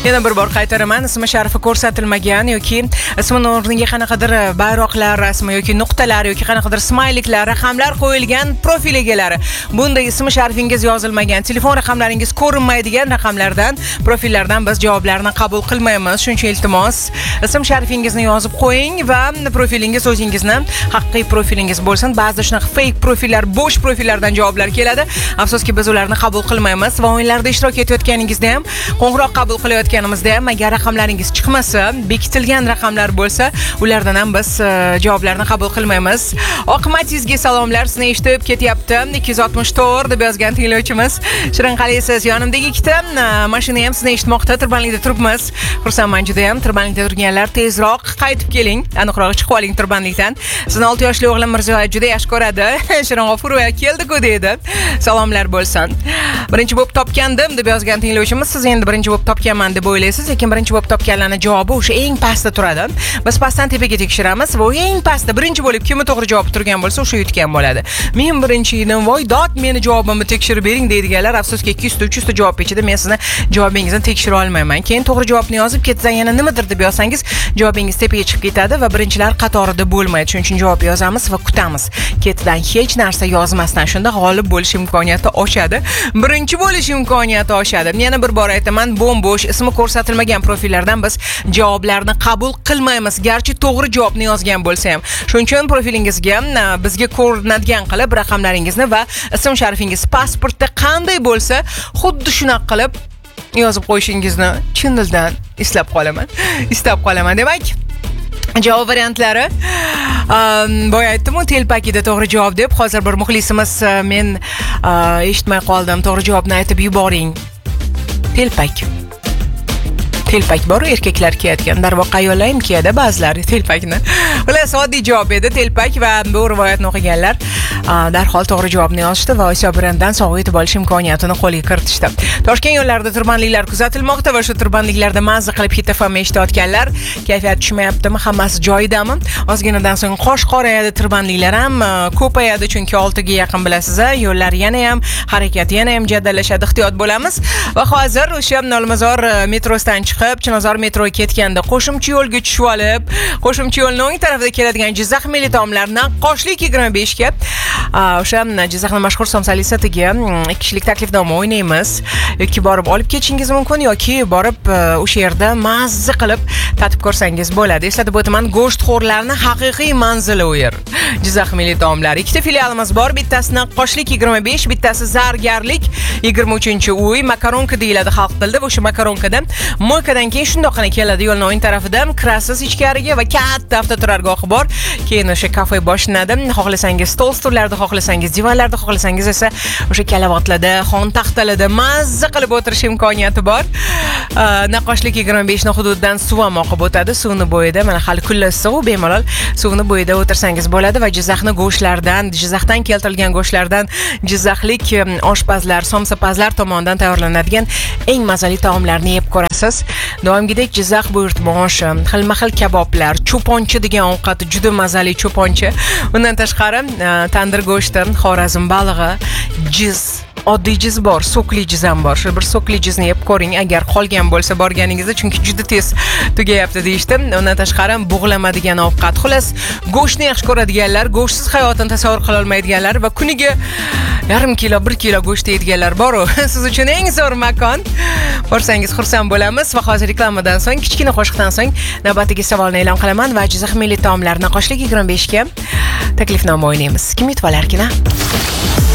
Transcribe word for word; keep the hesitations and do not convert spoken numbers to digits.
Yana bir bor qaytaraman. Ismi sharifi ko'rsatilmagan yoki ismining o'rniga qanaqadir bayroqlar rasmi yoki nuqtalar yoki qanaqadir smayliklar, raqamlar qo'yilgan profil egalari. Bunda ismi sharifingiz yozilmagan, telefon raqamlaringiz ko'rinmaydigan raqamlardan, profillardan biz javoblarni qabul qilmaymiz. Shuning uchun iltimos, ism sharifingizni yozib qo'ying va profilingiz o'zingizni haqiqiy profilingiz bo'lsin. Ba'zida shunaqa fake profillar, bo'sh profillardan javoblar keladi. Afsuski biz ularni qabul qilmaymiz va o'yinlarda ishtirok etayotganingizda ham, qo'ng'iroq qabul qilayotganimizda ham agar raqamlaringiz chiqmasa, bekitilgan raqamlar bo'lsa, ulardan ham biz uh, javoblarni qabul qilmaymiz. Oqimatingizga salomlar, sizni eshitib ketyapti. ikki yuz oltmish to'rt deb yozgan tinglovchimiz. Shirin qalaysiz? Yonimdagi ikkita uh, mashina ham sizni eshitmoqda. Tirbandlikda turibmiz. Xursandman juda ham. Tirbandlikda turganlar tezroq qaytib keling. Aniqroq chiqib oling tirbandlikdan. Sizni olti yoshli o'g'lim Mirziyoyev juda yaxshi ko'radi. Shirin G'ofurova keldi-ku deydi. Salomlar bo'lsin. Birinchi bo'lib topgandim deb yozgan tinglovchimiz, siz endi birinchi bo'lib topganman deb o'ylaysiz, lekin birinchi bo'lib topganlarning javobi o'sha eng pastda turadi. Biz pastdan tepaga tekshiramiz va eng pastda birinchi bo'lib kimni to'g'ri javob turgan bo'lsa, o'sha yutgan bo'ladi. Men birinchi edim, voy dod, meni javobimni tekshirib bering deydiganlar, afsuski ikki yuz ta uch yuz ta javob ichida men sizni javobingizni tekshira olmayman. Keyin to'g'ri javobni yozib ketsa, yana nimadir deb yozsangiz, javobingiz tepaga chiqib ketadi va birinchilar qatorida bo'lmaydi. Shuning uchun javob yozamiz va kutamiz. Ketidan hech narsa yozmasdan shunda g'olib bo'lish imkoniyati oshadi. Birinchi bo'lish imkoniyati oshadi. Yana bir bor aytaman, bo'm-bo'sh ismi ko'rsatilmagan profillardan biz javoblarni qabul qilmaymiz, garchi to'g'ri javobni yozgan bo'lsa ham. Shuning uchun profilingizga bizga ko'rinadigan qilib raqamlaringizni va ism sharifingiz pasportda qanday bo'lsa, xuddi shunaqa qilib yozib qo'yishingizni chin dildan islab qolaman. Istab qolaman. Demak, javob variantlari um, boya aytdim-ku, telpakida to'g'ri javob deb. Hozir bir muxlisimiz men uh, eshitmay qoldim, to'g'ri javobni aytib yuboring. Telpak. Telpak bor, erkaklar kiyadigan. Darvoqe ayollar ham kiyadi ba'zilari telpakni. Ular oddiy javob edi, telpak, va bu rivoyatni o'qiganlar darhol to'g'ri javobni yozishdi va Osiyo brendidan sovg'a yetib olish imkoniyatini qo'lga kiritishdi. Toshkent yo'llarida tirbandliklar kuzatilmoqda va shu tirbandliklarda mazza qilib Hit F M eshitayotganlar, kayfiyat tushmayaptimi, hammasi joyidami? Ozginadan so'ng qosh qorayadi, tirbandliklar ham ko'payadi, chunki oltiga yaqin bilasiz, yo'llar yana ham harakat yana ham jaddallashadi, ehtiyot bo'lamiz. Va hozir o'sha Nolmazor metrosidan chiqib, Chinozor metroga ketganda qo'shimcha yo'lga tushib olib, qo'shimcha yo'lning o'ng tarafida keladigan Jizzax milliy taomlarni Qoshlik yigirma besh ga o'sha Jizzaxning mashhur somsali satiga ikki kishilik taklifnoma o'ynaymiz. Yoki borib olib ketishingiz mumkin yoki borib o'sha yerda mazza qilib tatib ko'rsangiz bo'ladi. Eslatib o'taman, go'shtxo'rlarning haqiqiy manzili u yer. Jizzax milliy taomlari. Ikkita filialimiz bor. Bittasini Qoshlik yigirma besh, bittasi Zargarlik yigirma uchinchi uy. Makaronka deyiladi xalq tilida. O'sha makaronkadan mo'kadan keyin shundoqqina keladi, yo'lning o'ng tarafidan kirasiz ichkariga va katta avtoturargohi bor. Keyin o'sha kafe boshlanadi. Xohlasangiz stol stullarda, xohlasangiz divanlarda, xohlasangiz esa o'sha kalavotlarda, xon taxtalarda mazza qilib o'tirish imkoniyati bor. Naqoshlik yigirma besh ning hududidan suv ham oqib o'tadi. Suvni bo'yida, mana hali kunlar issiq, bemalol suvni bo'yida o'tirsangiz bo'ladi va Jizzaxning go'shtlaridan, Jizzaxdan keltirilgan go'shtlardan Jizzaxlik oshpazlar, somsapazlar tomonidan tayyorlanadigan eng mazali taomlarni yeb ko'rasiz. Doimgidek Jizzax buyurtmosh, xilma-xil kaboblar, cho'ponchi degan ovqat, juda mazali cho'ponchi. Undan tashqari tandir go'shti, Xorazm balig'i, jiz, oddiy jiz bor, so'kli jiz ham bor. Shu bir so'kli jizni yeb ko'ring agar qolgan bo'lsa borganingizda, chunki juda tez tugayapti deyishdi. Undan tashqari bug'lama degan ovqat. Xullas, go'shtni yaxshi ko'radiganlar, go'shtsiz hayotini tasavvur qila olmaydiganlar va kuniga yarim kilo, bir kilo go'sht yeydiganlar bor-ku. Siz uchun eng zo'r makon. Borsangiz xursand bo'lamiz va hozir reklamadan so'ng, kichkina qo'shiqdan so'ng navbatdagi savolni e'lon qilaman va Jizzax milliy taomlarini Qoshlik yigirma besh ga taklifnoma o'ynaymiz. Kim yutib olarkin-a?